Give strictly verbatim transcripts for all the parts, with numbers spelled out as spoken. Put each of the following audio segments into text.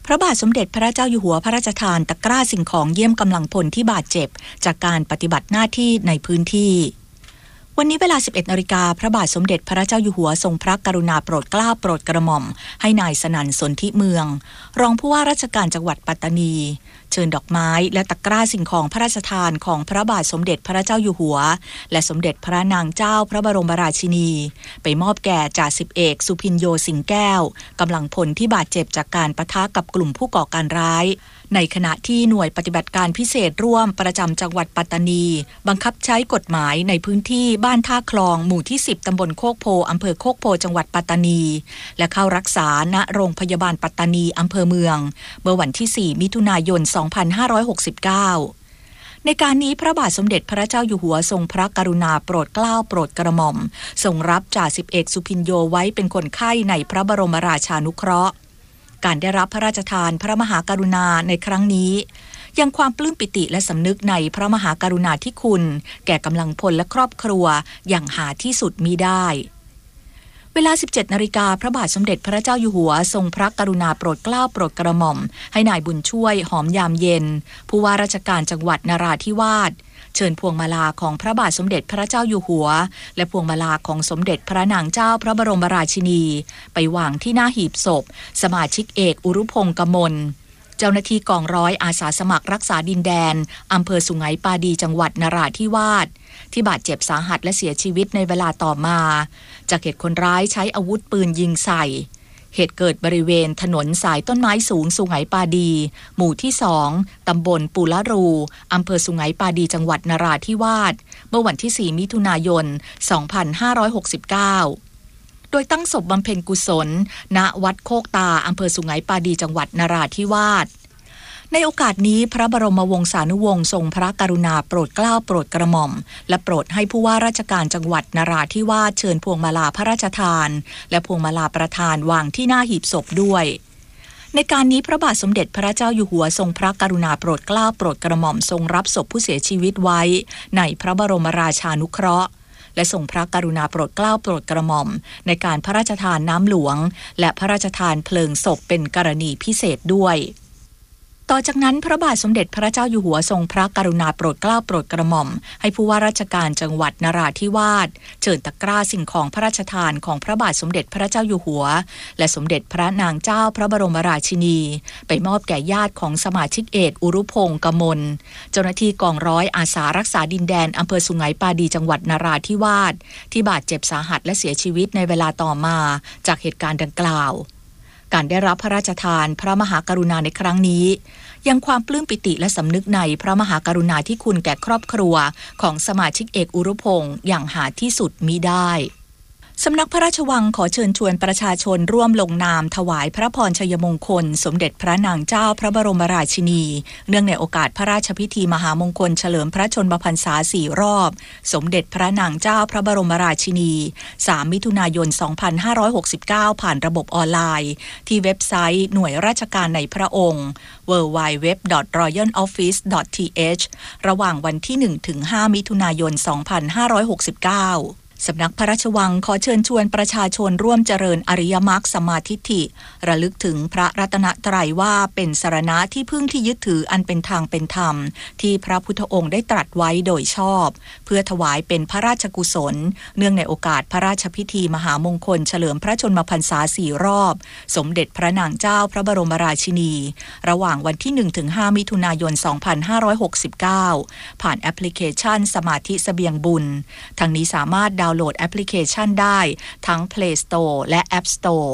พระบาทสมเด็จพระเจ้าอยู่หัวพระราชทานตะกร้าสิ่งของเยี่ยมกำลังพลที่บาดเจ็บจากการปฏิบัติหน้าที่ในพื้นที่วันนี้เวลา สิบเอ็ดนาฬิกา พระบาทสมเด็จพระเจ้าอยู่หัวทรงพระกรุณาโปรดเกล้าโปรดกระหม่อมให้นายสนั่นสนธิเมืองรองผู้ว่าราชการจังหวัดปัตตานีเชิญดอกไม้และตะกร้าสิ่งของพระราชทานของพระบาทสมเด็จพระเจ้าอยู่หัวและสมเด็จพระนางเจ้าพระบรมราชินีไปมอบแก่จ่าสิบเอกสุพินโยสิงแก้วกำลังพลที่บาดเจ็บจากการปะทะกับกลุ่มผู้ก่อการร้ายในขณะที่หน่วยปฏิบัติการพิเศษร่วมประจำจังหวัดปัตตานีบังคับใช้กฎหมายในพื้นที่บ้านท่าคลองหมู่ที่สิบตำบลโคกโพอำเภอโคกโพจังหวัดปัตตานีและเข้ารักษาณโรงพยาบาลปัตตานีอำเภอเมืองเมื่อวันที่สี่มิถุนายนสองพันห้าร้อยหกสิบเก้าในการนี้พระบาทสมเด็จพระเจ้าอยู่หัวทรงพระกรุณาโปรดเกล้าโปรดกระหม่อมทรงรับจ่าสิบเอกสุพินโยไว้เป็นคนไข้ในพระบรมราชานุเคราะห์การได้รับพระราชทานพระมหากรุณาในครั้งนี้ยังความปลื้มปิติและสำนึกในพระมหากรุณาธิคุณแก่กำลังพลและครอบครัวอย่างหาที่สุดมิได้เวลา สิบเจ็ดนาฬิกา พระบาทสมเด็จพระเจ้าอยู่หัวทรงพระกรุณาโปรดเกล้าโปรดกระหม่อมให้นายบุญช่วยหอมยามเย็นผู้ว่าราชการจังหวัดนราธิวาสเชิญพวงมาลาของพระบาทสมเด็จพระเจ้าอยู่หัวและพวงมาลาของสมเด็จพระนางเจ้าพระบรมราชินีไปวางที่หน้าหีบศพสมาชิกเอกอุรุพงษ์กมลเจ้าหน้าที่กองร้อยอาสาสมัครรักษาดินแดนอำเภอสุไหงปาดีจังหวัดนราธิวาสที่บาดเจ็บสาหัสและเสียชีวิตในเวลาต่อมาจากเหตุคนร้ายใช้อาวุธปืนยิงใส่เหตุเกิดบริเวณถนนสายต้นไม้สูงสุไหงปาดีหมู่ที่สองตำบลปูละรูอำเภอสุไหงปาดีจังหวัดนราธิวาสเมื่อวันที่สี่มิถุนายนสองพันห้าร้อยหกสิบเก้าโดยตั้งศพบำเพ็ญกุศลณวัดโคกตาอำเภอสุไหงปาดีจังหวัดนราธิวาสในโอกาสนี้พระบรมวงศานุวงศ์ทรงพระกรุณาโปรดเกล้าโปรดกระหม่อมและโปรดให้ผู้ว่าราชการจังหวัดนราธิวาสเชิญพวงมาลาพระราชทานและพวงมาลาประธานวางที่หน้าหีบศพด้วยในการนี้พระบาทสมเด็จพระเจ้าอยู่หัวทรงพระกรุณาโปรดเกล้าโปรดกระหม่อมทรงรับศพผู้เสียชีวิตไว้ในพระบรมราชานุเคราะห์และทรงพระกรุณาโปรดเกล้าโปรดกระหม่อมในการพระราชทานน้ำหลวงและพระราชทานเพลิงศพเป็นกรณีพิเศษด้วยต่อจากนั้นพระบาทสมเด็จพระเจ้าอยู่หัวทรงพระกรุณาโปรดเกล้าโปรดกระหม่อมให้ผู้ว่าราชการจังหวัดนราธิวาสเชิญตะกร้าสิ่งของพระราชทานของพระบาทสมเด็จพระเจ้าอยู่หัวและสมเด็จพระนางเจ้าพระบรมราชินีไปมอบแก่ญาติของสมาชิกเอกอุรุพงษ์กมลเจ้าหน้าที่กองร้อยอาสารักษาดินแดนอำเภอสุไหงปาดีจังหวัดนราธิวาสที่บาดเจ็บสาหัสและเสียชีวิตในเวลาต่อมาจากเหตุการณ์ดังกล่าวการได้รับพระราชทานพระมหากรุณาในครั้งนี้ยังความปลื้มปิติและสำนึกในพระมหากรุณาธิคุณแก่ครอบครัวของสมาชิกเอกอุรุพงษ์อย่างหาที่สุดมิได้สำนักพระราชวังขอเชิญชวนประชาชนร่วมลงนามถวายพระพรชัยมงคลสมเด็จพระนางเจ้าพระบรมราชินีเนื่องในโอกาสพระราชพิธีมหามงคลเฉลิมพระชนมพรรษาสี่รอบสมเด็จพระนางเจ้าพระบรมราชินีสามมิถุนายนสองพันห้าร้อยหกสิบเก้าผ่านระบบออนไลน์ที่เว็บไซต์หน่วยราชการในพระองค์ ดับเบิลยู ดับเบิลยู ดับเบิลยู ดอท รอยัล ออฟฟิศ ดอท ที เอช ระหว่างวันที่หนึ่งถึงห้ามิถุนายนสองพันห้าร้อยหกสิบเก้าสำนักพระราชวังขอเชิญชวนประชาชนร่วมเจริญอริยมรรคสัมมาทิฏฐิระลึกถึงพระรัตนตรัยว่าเป็นสรณะที่พึ่งที่ยึดถืออันเป็นทางเป็นธรรมที่พระพุทธองค์ได้ตรัสไว้โดยชอบเพื่อถวายเป็นพระราชกุศลเนื่องในโอกาสพระราชพิธีมหามงคลเฉลิมพระชนมพรรษาสี่รอบสมเด็จพระนางเจ้าพระบรมราชินีระหว่างวันที่หนึ่งถึงห้ามิถุนายนสองพันห้าร้อยหกสิบเก้าผ่านแอปพลิเคชันสมาธิเสบียงบุญทั้งนี้สามารถดาวน์โหลดแอปพลิเคชันได้ทั้ง Play Store และ App Store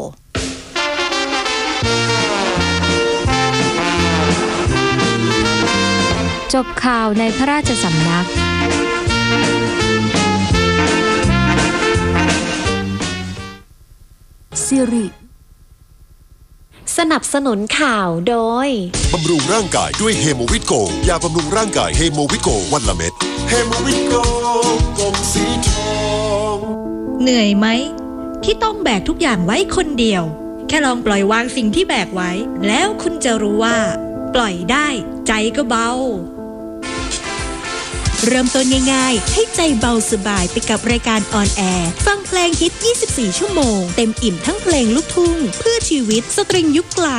จบข่าวในพระราชสำนักซิริสนับสนุนข่าวโดยบำรุงร่างกายด้วยเฮโมวิตโกยาบำรุงร่างกายเฮโมวิตโกวันละเม็ดเฮโมวิตโกกลมสีทองเหนื่อยไหมที่ต้องแบกทุกอย่างไว้คนเดียวแค่ลองปล่อยวางสิ่งที่แบกไว้แล้วคุณจะรู้ว่าปล่อยได้ใจก็เบาเริ่มต้นง่ายๆให้ใจเบาสบายไปกับรายการออนแอร์ฟังเพลงฮิตยี่สิบสี่ชั่วโมงเต็มอิ่มทั้งเพลงลูกทุ่งเพื่อชีวิตสตริงยุคกลาง